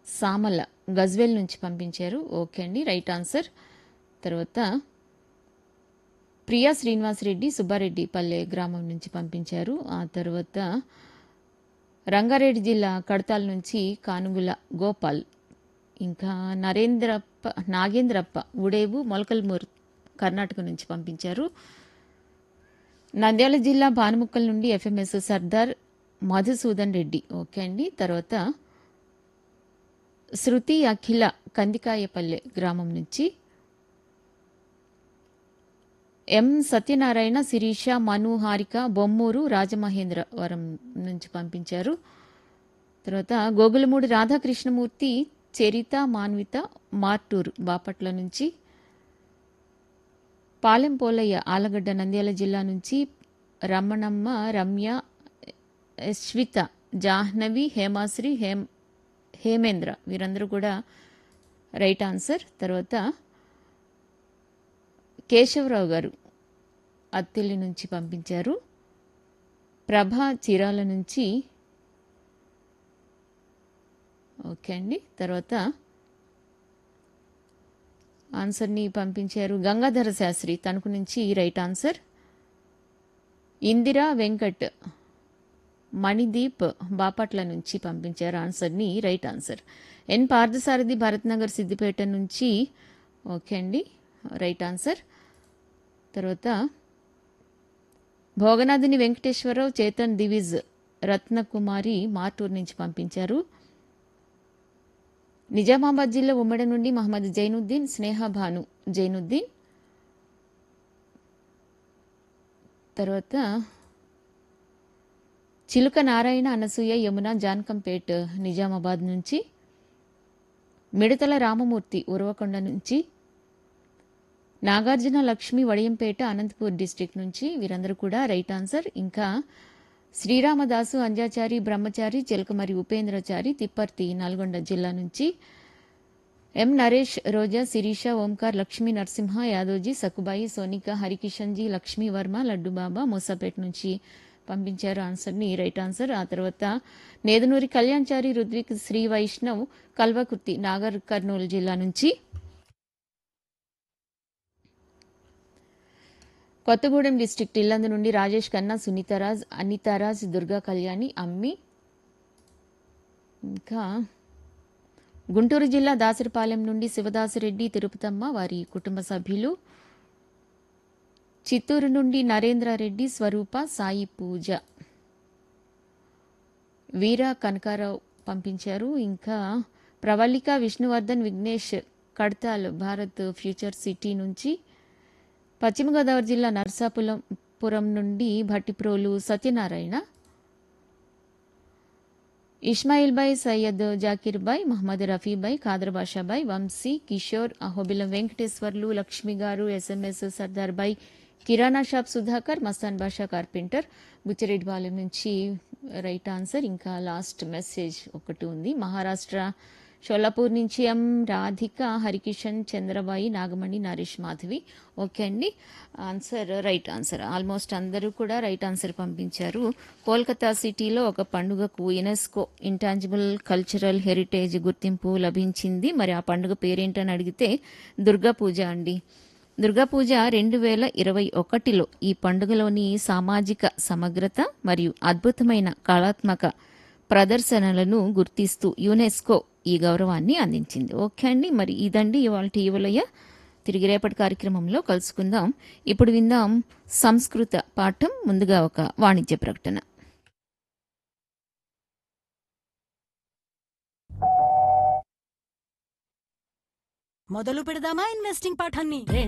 సామల గజ్వేల్ నుంచి పంపించారు. ఓకే అండి, రైట్ ఆన్సర్. తర్వాత ప్రియా శ్రీనివాసరెడ్డి సుబ్బారెడ్డిపల్లె గ్రామం నుంచి పంపించారు. ఆ తర్వాత రంగారెడ్డి జిల్లా కడతాల నుంచి కానుగుల గోపాల్, ఇంకా నాగేంద్రప్ప ఉడేవు మొలకల్మూరు కర్ణాటక నుంచి పంపించారు. నంద్యాల జిల్లా భానుముక్కల్ నుండి ఎఫ్ఎంఎస్ సర్దార్ మధుసూదన్ రెడ్డి. ఓకే అండి. తర్వాత శృతి అఖిల కందికాయపల్లె గ్రామం నుంచి, ఎం సత్యనారాయణ శిరీష మను హారిక బొమ్మూరు రాజమహేంద్రవరం నుంచి పంపించారు. తర్వాత గోగులమూడి రాధాకృష్ణమూర్తి చరిత మాన్విత మార్టూరు బాపట్ల నుంచి, పాలెం పోలయ్య ఆలగడ్డ నంద్యాల జిల్లా నుంచి, రమణమ్మ రమ్య యశ్విత జాహ్నవి హేమాశ్రీ హేమేంద్ర వీరందరూ కూడా రైట్ ఆన్సర్. తర్వాత కేశవరావు గారు అత్తిలి నుంచి పంపించారు. ప్రభా చీరాల నుంచి, ఓకే అండి. తర్వాత ఆన్సర్ని పంపించారు గంగాధర శాస్త్రి తణుకు నుంచి, రైట్ ఆన్సర్. ఇందిరా వెంకట్ మణిదీప్ బాపట్ల నుంచి పంపించారు ఆన్సర్ని, రైట్ ఆన్సర్. ఎన్ పార్థసారథి భరత్ నగర్ సిద్దిపేట నుంచి, ఓకే అండి, రైట్ ఆన్సర్. తర్వాత భోగనాథిని వెంకటేశ్వరరావు చేతన్ దివిజ్ రత్నకుమారి మార్టూర్ నుంచి పంపించారు. నిజామాబాద్ జిల్లా ఉమ్మడి నుండి మహమ్మద్ జైనుద్దీన్ స్నేహభాను జైనుద్దీన్. తర్వాత చిలుక నారాయణ అనసూయ యమున జాన్కంపేట్ నిజామాబాద్ నుంచి, మిడతల రామమూర్తి ఉరవకొండ నుంచి, నాగార్జున లక్ష్మి వడియంపేట అనంతపూర్ డిస్టిక్ నుంచి, వీరందరూ కూడా రైట్ ఆన్సర్. ఇంకా శ్రీరామదాసు అంజాచారి బ్రహ్మచారి చిలకమరి ఉపేంద్రచారి తిప్పర్తి నల్గొండ జిల్లా నుంచి, ఎం నరేష్ రోజా శిరీష ఓంకార్ లక్ష్మీ నరసింహ యాదోజీ సకుబాయి సోనిక హరికిషన్జీ లక్ష్మీ వర్మ లడ్డుబాబా మూసాపేట నుంచి పంపించారు ఆన్సర్ని, రైట్ ఆన్సర్. ఆ తర్వాత నేదునూరి కళ్యాణ్చారి రుద్విక్ శ్రీ వైష్ణవ్ కల్వకుర్తి నాగర్ కర్నూలు జిల్లా నుంచి, కొత్తగూడెం డిస్టిక్ట్ ఇల్లందు నుండి రాజేష్ ఖన్నా సునీతారాజ్ అనితారాజ్ దుర్గా కళ్యాణి అమ్మి, ఇంకా గుంటూరు జిల్లా దాసరిపాలెం నుండి శివదాసరెడ్డి తిరుపతమ్మ వారి కుటుంబ సభ్యులు, చిత్తూరు నుండి నరేంద్రారెడ్డి స్వరూప సాయి పూజ వీర కనకారావు పంపించారు. ఇంకా ప్రవళిక విష్ణువర్ధన్ విఘ్నేష్ కడతాల్ భారత్ ఫ్యూచర్ సిటీ నుంచి, పశ్చిమ గోదావరి జిల్లా నర్సాపురం నుండి భట్టిప్రోలు సత్యనారాయణ, ఇస్మాయిల్ బాయ్ సయ్యద్ జాకీర్ బాయ్ మహమ్మద్ రఫీబాయ్ ఖాదర్ బాషాబాయ్ వంశీ కిషోర్ అహోబిలం వెంకటేశ్వర్లు లక్ష్మి గారు ఎస్ఎంఎస్ సర్దార్ బాయ్ కిరాణా షాప్ సుధాకర్ మస్తాన్ బాషా కార్పెంటర్ బుచ్చిరెడ్డిపాలెం నుంచి, రైట్ ఆన్సర్. ఇంకా లాస్ట్ మెసేజ్ ఒకటి ఉంది, మహారాష్ట్ర షోలాపూర్ నుంచి ఎం రాధిక హరికిషన్ చంద్రబాయి నాగమణి నరేష్ మాధవి. ఓకే అండి, ఆన్సర్ రైట్ ఆన్సర్. ఆల్మోస్ట్ అందరూ కూడా రైట్ ఆన్సర్ పంపించారు. కోల్కతా సిటీలో ఒక పండుగకు యునెస్కో ఇంటాంజిబుల్ కల్చరల్ హెరిటేజ్ గుర్తింపు లభించింది. మరి ఆ పండుగ పేరేంటని అడిగితే దుర్గా పూజ అండి. దుర్గా పూజ 2021లో ఈ పండుగలోని సామాజిక సమగ్రత మరియు అద్భుతమైన కళాత్మక ప్రదర్శనలను గుర్తిస్తూ యునెస్కో ఈ గౌరవాన్ని అందించింది. ఓకే అండి, మరి ఇదండి ఇవాల్టి యువలయ. తిరిగి రేపటి కార్యక్రమంలో కలుసుకుందాం. ఇప్పుడు విందాం సంస్కృత పాఠం. ముందుగా ఒక వాణిజ్య ప్రకటన. మొదలు పెడదామా ఇన్వెస్టింగ్ పాఠాన్ని?